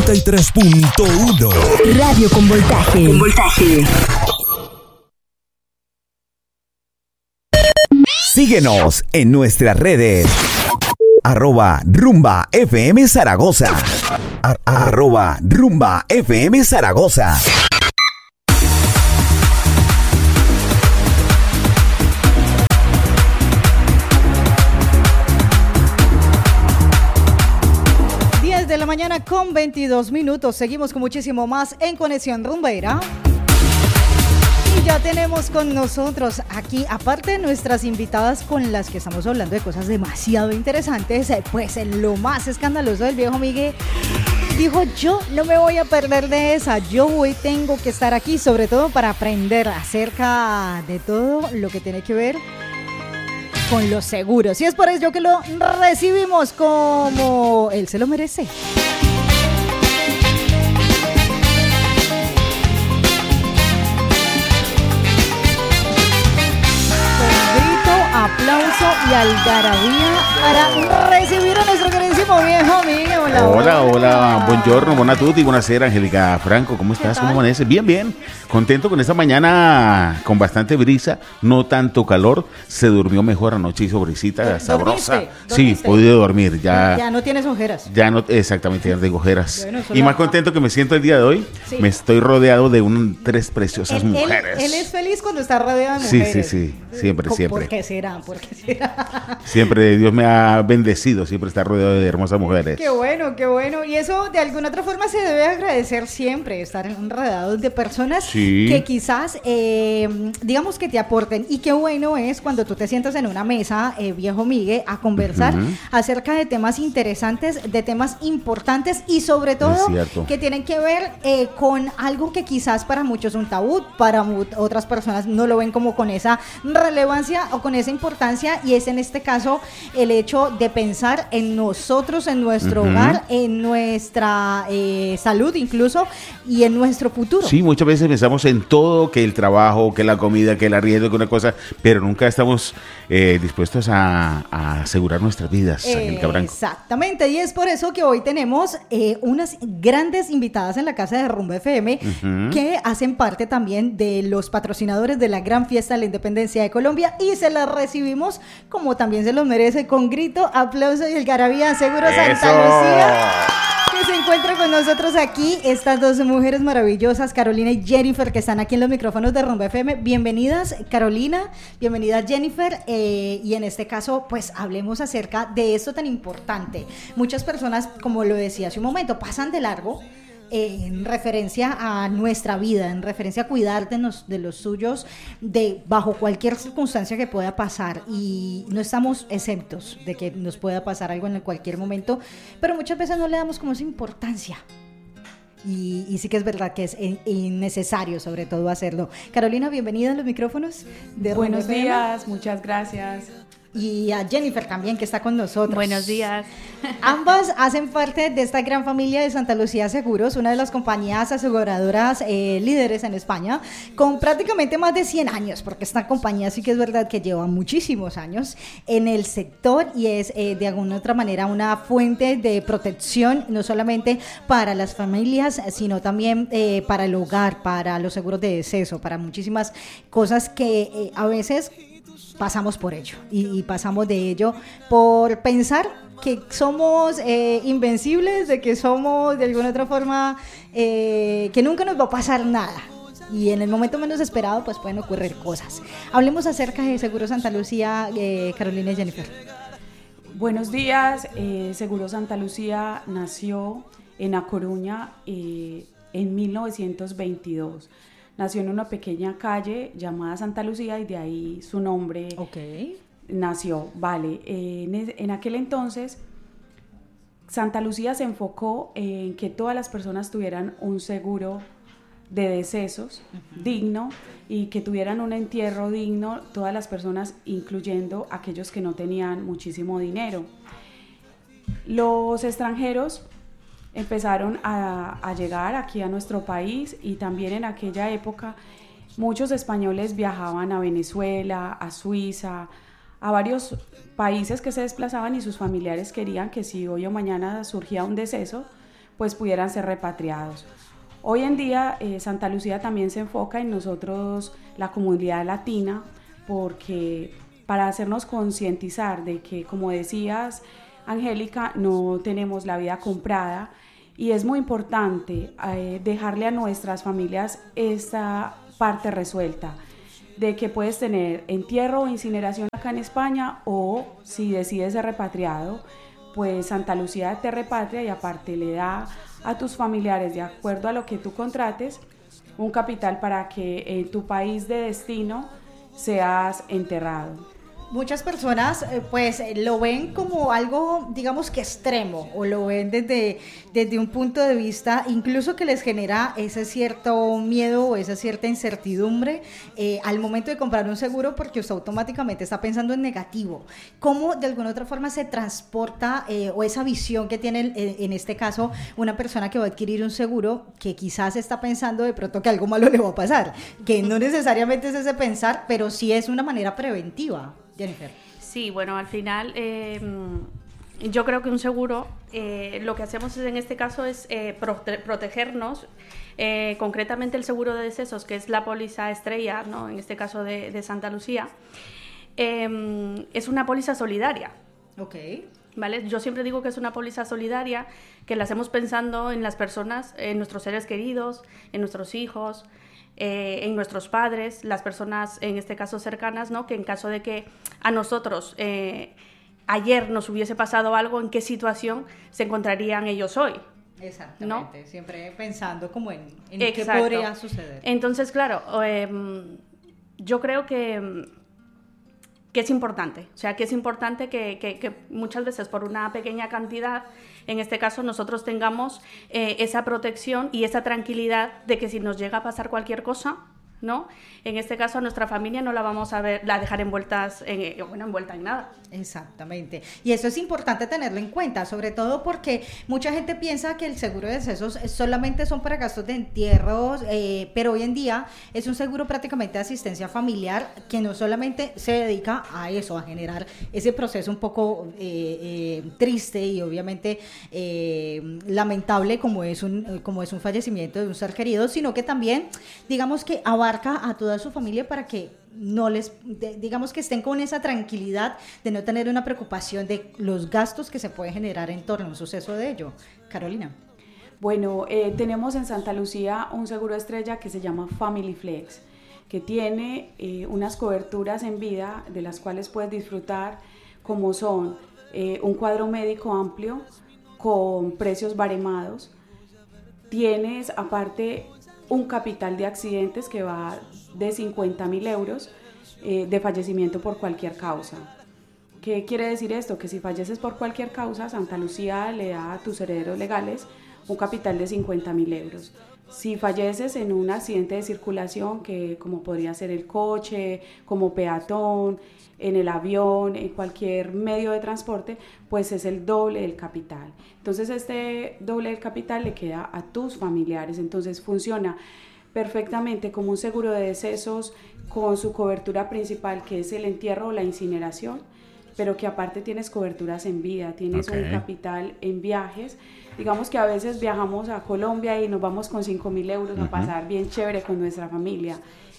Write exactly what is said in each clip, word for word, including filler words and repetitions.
noventa y tres punto uno. Radio con voltaje. Con voltaje. Síguenos en nuestras redes. Arroba Rumba F M Zaragoza. Ar- arroba Rumba F M Zaragoza. diez de la mañana con veintidós minutos. Seguimos con muchísimo más en Conexión Rumbera. Y ya tenemos con nosotros aquí, aparte de nuestras invitadas con las que estamos hablando de cosas demasiado interesantes, pues en lo más escandaloso del viejo Miguel dijo: yo no me voy a perder de esa, yo hoy tengo que estar aquí, sobre todo para aprender acerca de todo lo que tiene que ver con los seguros. Y es por ello que lo recibimos como él se lo merece. Aplauso y algarabía para recibir a nuestro queridísimo viejo amigo. Hola, hola, hola, buongiorno, buona tutti, buonasera, Angélica Franco, ¿cómo estás? ¿Cómo amaneces? Bien, bien, contento con esta mañana con bastante brisa, no tanto calor, se durmió mejor anoche, hizo brisita sabrosa. ¿Dormiste? Sí, ¿Dormiste? pude dormir, ya. Ya no tienes ojeras. Ya no, exactamente, ya no tengo ojeras. Bueno, y la... más contento que me siento el día de hoy, sí. Me estoy rodeado de un, tres preciosas él, mujeres. Él, él es feliz cuando está rodeado de Sí, mujeres. sí, sí, siempre, siempre. ¿Por qué será? ¿Por qué será? Siempre Dios me ha bendecido, siempre estar rodeado de hermosas mujeres. Qué bueno, qué bueno. Y eso de alguna otra forma se debe agradecer siempre, estar rodeados de personas sí. que quizás, eh, digamos que te aporten. Y qué bueno es cuando tú te sientas en una mesa, eh, viejo Miguel, a conversar uh-huh. acerca de temas interesantes, de temas importantes y sobre todo que tienen que ver eh, con algo que quizás para muchos es un tabú, para mu- otras personas no lo ven como con esa relevancia o con esa importancia, y es en este caso el hecho de pensar en nosotros, en nuestro uh-huh. hogar, en nuestra eh, salud incluso y en nuestro futuro. Sí, muchas veces pensamos en todo, que el trabajo, que la comida, que el arriendo, que una cosa, pero nunca estamos eh, dispuestos a, a asegurar nuestras vidas. Eh, exactamente, y es por eso que hoy tenemos eh, unas grandes invitadas en la casa de Rumba F M uh-huh. que hacen parte también de los patrocinadores de la gran fiesta de la independencia de Colombia, y se las recibimos como también se los merece, con grito, aplauso y algarabía. Seguro Santa Lucía, que se encuentra con nosotros aquí estas dos mujeres maravillosas, Carolina y Jennifer, que están aquí en los micrófonos de Rumba F M. Bienvenidas, Carolina, bienvenida, Jennifer, eh, y en este caso pues hablemos acerca de esto tan importante. Muchas personas, como lo decía hace un momento, pasan de largo en referencia a nuestra vida, en referencia a cuidar de, nos, de los suyos de bajo cualquier circunstancia que pueda pasar, y no estamos exentos de que nos pueda pasar algo en cualquier momento, pero muchas veces no le damos como esa importancia. Y, y sí que es verdad que es innecesario sobre todo hacerlo. Carolina, bienvenida a los micrófonos de Buenos días, muchas gracias. Y a Jennifer también, que está con nosotros. Buenos días. Ambas hacen parte de esta gran familia de Santa Lucía Seguros, una de las compañías aseguradoras eh, líderes en España, con prácticamente más de cien años, porque esta compañía sí que es verdad que lleva muchísimos años en el sector y es eh, de alguna otra manera una fuente de protección, no solamente para las familias, sino también eh, para el hogar, para los seguros de deceso, para muchísimas cosas que eh, a veces pasamos por ello y, y pasamos de ello por pensar que somos eh, invencibles, de que somos de alguna otra forma eh, que nunca nos va a pasar nada, y en el momento menos esperado pues pueden ocurrir cosas. Hablemos acerca de Seguro Santa Lucía, eh, Carolina y Jennifer. Buenos días. eh, Seguro Santa Lucía nació en A Coruña eh, en mil novecientos veintidós. Nació en una pequeña calle llamada Santa Lucía y de ahí su nombre okay. nació. Vale, eh, en, en aquel entonces Santa Lucía se enfocó en que todas las personas tuvieran un seguro de decesos uh-huh. digno y que tuvieran un entierro digno, todas las personas, incluyendo aquellos que no tenían muchísimo dinero. Los extranjeros empezaron a, a llegar aquí a nuestro país, y también en aquella época muchos españoles viajaban a Venezuela, a Suiza, a varios países que se desplazaban, y sus familiares querían que si hoy o mañana surgía un deceso, pues pudieran ser repatriados. Hoy en día eh, Santa Lucía también se enfoca en nosotros, la comunidad latina, porque para hacernos concientizar de que, como decías, Angélica, no tenemos la vida comprada y es muy importante eh, dejarle a nuestras familias esta parte resuelta de que puedes tener entierro o incineración acá en España, o si decides ser repatriado, pues Santa Lucía te repatria y aparte le da a tus familiares, de acuerdo a lo que tú contrates, un capital para que en tu país de destino seas enterrado. Muchas personas eh, pues lo ven como algo, digamos que extremo, o lo ven desde, desde un punto de vista incluso que les genera ese cierto miedo o esa cierta incertidumbre eh, al momento de comprar un seguro, porque usted automáticamente está pensando en negativo. ¿Cómo de alguna otra forma se transporta eh, o esa visión que tiene eh, en este caso una persona que va a adquirir un seguro, que quizás está pensando de pronto que algo malo le va a pasar, que no necesariamente es ese pensar, pero sí es una manera preventiva? Jennifer. Sí, bueno, al final eh, yo creo que un seguro, eh, lo que hacemos en este caso es eh, prote- protegernos, eh, concretamente el seguro de decesos, que es la póliza estrella, ¿no? En este caso de, de Santa Lucía, eh, es una póliza solidaria. Ok. ¿Vale? Yo siempre digo que es una póliza solidaria, que la hacemos pensando en las personas, en nuestros seres queridos, en nuestros hijos, Eh, en nuestros padres, las personas en este caso cercanas, ¿no? Que en caso de que a nosotros eh, ayer nos hubiese pasado algo, ¿en qué situación se encontrarían ellos hoy? Exactamente, ¿no? Siempre pensando como en, en qué podría suceder. Entonces, claro, eh, yo creo que, que es importante, o sea, que es importante que, que, que muchas veces por una pequeña cantidad, en este caso nosotros tengamos eh, esa protección y esa tranquilidad de que si nos llega a pasar cualquier cosa, ¿no? En este caso a nuestra familia no la vamos a ver, la dejar envueltas en, bueno, envuelta en nada. Exactamente. Y eso es importante tenerlo en cuenta, sobre todo porque mucha gente piensa que el seguro de decesos solamente son para gastos de entierros, eh, pero hoy en día es un seguro prácticamente de asistencia familiar que no solamente se dedica a eso, a generar ese proceso un poco eh, eh, triste y obviamente eh, lamentable como es un como es un fallecimiento de un ser querido, sino que también, digamos que abarca a toda su familia para que no les, de, digamos que estén con esa tranquilidad de no tener una preocupación de los gastos que se puede generar en torno a un suceso de ello. Carolina. Bueno, eh, tenemos en Santa Lucía un seguro estrella que se llama Family Flex, que tiene eh, unas coberturas en vida de las cuales puedes disfrutar, como son eh, un cuadro médico amplio con precios baremados. Tienes aparte un capital de accidentes que va de cincuenta mil euros eh, de fallecimiento por cualquier causa. ¿Qué quiere decir esto? Que si falleces por cualquier causa, Santa Lucía le da a tus herederos legales un capital de cincuenta mil euros. Si falleces en un accidente de circulación, que como podría ser el coche, como peatón, en el avión, en cualquier medio de transporte, pues es el doble del capital. Entonces este doble del capital le queda a tus familiares. Entonces funciona perfectamente como un seguro de decesos con su cobertura principal, que es el entierro o la incineración, pero que aparte tienes coberturas en vida, tienes okay. un capital en viajes. Digamos que a veces viajamos a Colombia y nos vamos con cinco mil euros uh-huh. a pasar bien chévere con nuestra familia.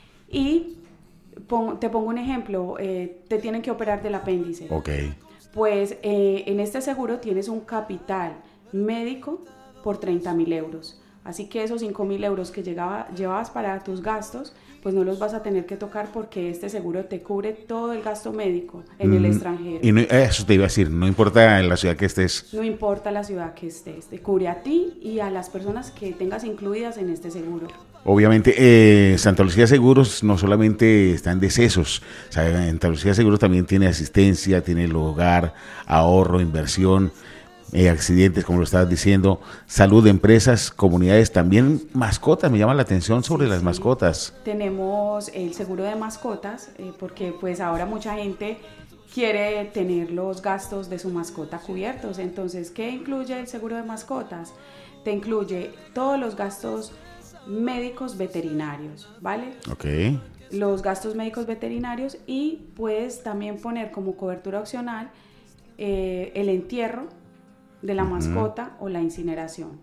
Y pon, te pongo un ejemplo, eh, te tienen que operar del apéndice. Okay. Pues eh, en este seguro tienes un capital médico por treinta mil euros. Así que esos cinco mil euros que llegaba, llevabas para tus gastos, pues no los vas a tener que tocar porque este seguro te cubre todo el gasto médico en mm, el extranjero. Y no, eso te iba a decir, no importa en la ciudad que estés. No importa la ciudad que estés, te cubre a ti y a las personas que tengas incluidas en este seguro. Obviamente, eh, Santa Lucía Seguros no solamente está en decesos, o sea, Santa Lucía Seguros también tiene asistencia, tiene el hogar, ahorro, inversión, Eh, accidentes, como lo estabas diciendo, salud de empresas, comunidades, también mascotas. Me llama la atención sobre sí, las mascotas. Tenemos el seguro de mascotas, eh, porque pues ahora mucha gente quiere tener los gastos de su mascota cubiertos. Entonces, ¿qué incluye el seguro de mascotas? Te incluye todos los gastos médicos veterinarios, ¿vale? Ok. Los gastos médicos veterinarios, y puedes también poner como cobertura opcional eh, el entierro de la mascota uh-huh. o la incineración.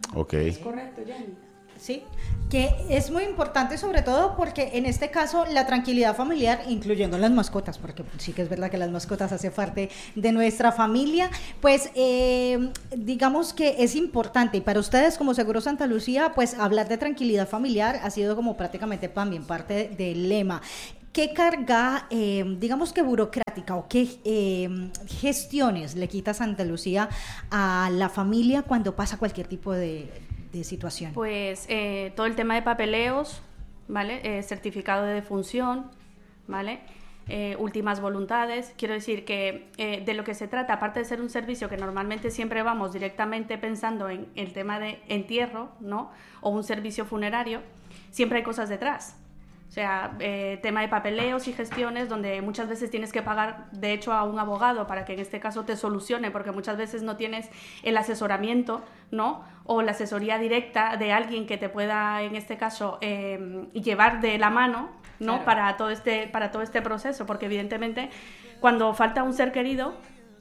Ok. Es correcto, Jenny. Sí, que es muy importante sobre todo porque en este caso la tranquilidad familiar, incluyendo las mascotas, porque sí que es verdad que las mascotas hacen parte de nuestra familia, pues eh, digamos que es importante, y para ustedes como Seguro Santa Lucía, pues hablar de tranquilidad familiar ha sido como prácticamente también parte del lema. ¿Qué carga, eh, digamos que burocrática o qué eh, gestiones le quita Santa Lucía a la familia cuando pasa cualquier tipo de... de situación? Pues eh, todo el tema de papeleos, ¿vale? Eh, certificado de defunción, ¿vale? Eh, últimas voluntades. Quiero decir que eh, de lo que se trata, aparte de ser un servicio que normalmente siempre vamos directamente pensando en el tema de entierro, ¿no? O un servicio funerario, siempre hay cosas detrás. O sea, eh, tema de papeleos y gestiones donde muchas veces tienes que pagar, de hecho, a un abogado para que en este caso te solucione, porque muchas veces no tienes el asesoramiento, ¿no? O la asesoría directa de alguien que te pueda, en este caso, eh, llevar de la mano, ¿no? Claro. Para todo este, para todo este proceso, porque evidentemente cuando falta un ser querido,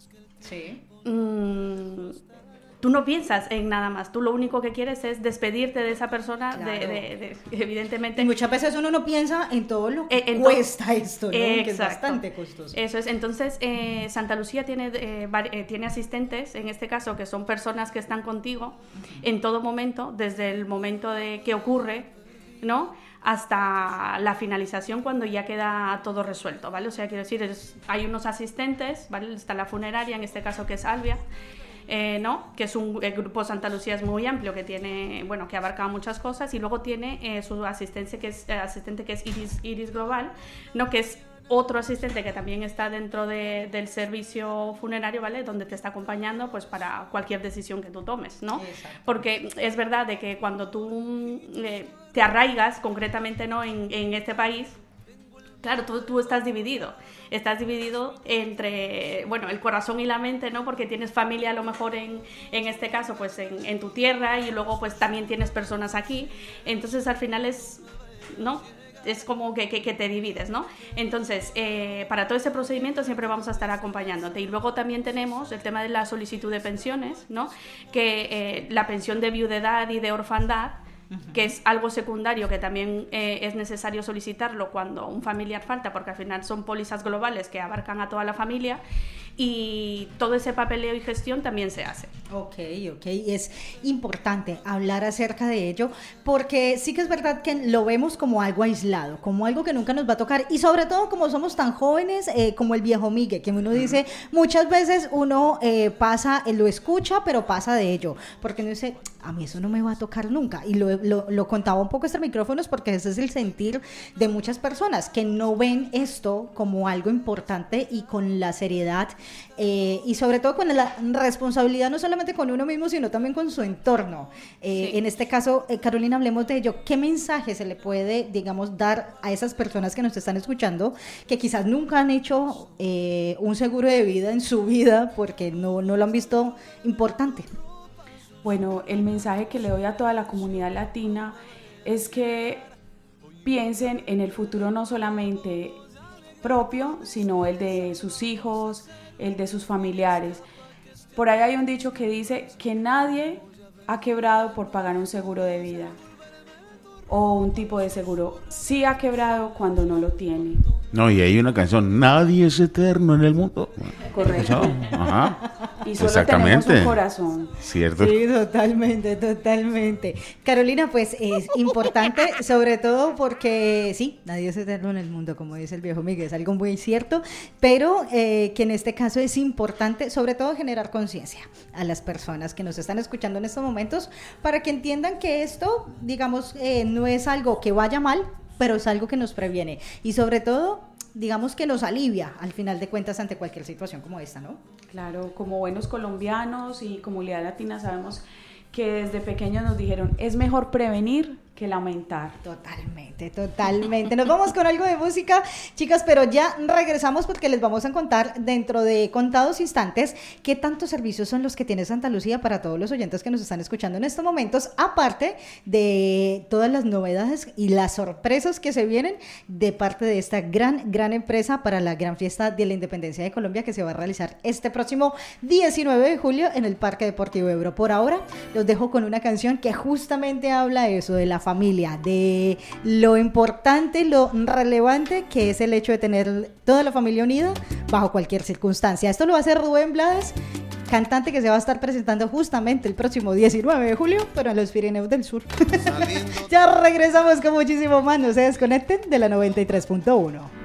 sí. mmm, tú no piensas en nada más, tú lo único que quieres es despedirte de esa persona, claro. de, de, de, evidentemente. Y muchas veces uno no piensa en todo lo que eh, cuesta esto, ¿no? Eh, que es bastante costoso. Eso es, entonces eh, Santa Lucía tiene, eh, eh, tiene asistentes, en este caso, que son personas que están contigo uh-huh. en todo momento, desde el momento de que ocurre, ¿no? Hasta la finalización cuando ya queda todo resuelto, ¿vale? O sea, quiero decir, es, hay unos asistentes, ¿vale? Está la funeraria, en este caso que es Albia, Eh, ¿no? Que es un el grupo Santa Lucía es muy amplio, que tiene, bueno, que abarca muchas cosas, y luego tiene eh, su asistente que es eh, asistente que es Iris, Iris Global, ¿no? Que es otro asistente que también está dentro de, del servicio funerario, ¿vale? Donde te está acompañando, pues, para cualquier decisión que tú tomes, ¿no? Exacto. Porque es verdad de que cuando tú eh, te arraigas concretamente, ¿no? En, en este país, claro, tú, tú estás dividido, estás dividido entre, bueno, el corazón y la mente, ¿no? Porque tienes familia a lo mejor en, en este caso, pues en, en tu tierra, y luego pues también tienes personas aquí, entonces al final es, ¿no? Es como que, que, que te divides, ¿no? Entonces, eh, para todo ese procedimiento siempre vamos a estar acompañándote. Y luego también tenemos el tema de la solicitud de pensiones, ¿no? Que eh, la pensión de viudedad y de orfandad, uh-huh. que es algo secundario que también eh, es necesario solicitarlo cuando un familiar falta, porque al final son pólizas globales que abarcan a toda la familia, y todo ese papeleo y gestión también se hace. Ok, ok, es importante hablar acerca de ello, porque sí que es verdad que lo vemos como algo aislado, como algo que nunca nos va a tocar, y sobre todo como somos tan jóvenes, eh, como el viejo Miguel, que uno dice, muchas veces uno eh, pasa, eh, lo escucha, pero pasa de ello, porque uno dice, a mí eso no me va a tocar nunca, y lo, lo, lo contaba un poco estos micrófonos, porque ese es el sentir de muchas personas, que no ven esto como algo importante y con la seriedad, eh, y sobre todo con la responsabilidad, no solamente con uno mismo, sino también con su entorno. Eh, sí. En este caso, eh, Carolina, hablemos de ello. ¿Qué mensaje se le puede, digamos, dar a esas personas que nos están escuchando, que quizás nunca han hecho eh, un seguro de vida en su vida porque no, no lo han visto importante? Bueno, el mensaje que le doy a toda la comunidad latina es que piensen en el futuro no solamente propio, sino el de sus hijos, el de sus familiares. Por ahí hay un dicho que dice que nadie ha quebrado por pagar un seguro de vida o un tipo de seguro. Sí ha quebrado cuando no lo tiene. No, y hay una canción, nadie es eterno en el mundo. Correcto. Ajá. Y solo tenemos un corazón. Cierto. Sí, totalmente, totalmente. Carolina, pues es importante, sobre todo porque sí, nadie es eterno en el mundo, como dice el viejo Miguel, es algo muy cierto, pero eh, que en este caso es importante, sobre todo, generar conciencia a las personas que nos están escuchando en estos momentos, para que entiendan que esto, digamos, eh, no es algo que vaya mal, pero es algo que nos previene y sobre todo, digamos, que nos alivia al final de cuentas ante cualquier situación como esta, ¿no? Claro, como buenos colombianos y comunidad latina sabemos que desde pequeños nos dijeron, es mejor prevenir que lamentar. Totalmente, totalmente. Nos vamos con algo de música, chicas, pero ya regresamos porque les vamos a contar dentro de contados instantes qué tantos servicios son los que tiene Santa Lucía para todos los oyentes que nos están escuchando en estos momentos, aparte de todas las novedades y las sorpresas que se vienen de parte de esta gran, gran empresa para la gran fiesta de la Independencia de Colombia que se va a realizar este próximo diecinueve de julio en el Parque Deportivo Ebro. Por ahora, los dejo con una canción que justamente habla de eso, de la familia, de lo importante, lo relevante que es el hecho de tener toda la familia unida bajo cualquier circunstancia. Esto lo va a hacer Rubén Blades, cantante que se va a estar presentando justamente el próximo diecinueve de julio, pero en los Pirineos del Sur. Ya regresamos con muchísimo más, no se desconecten de la noventa y tres punto uno.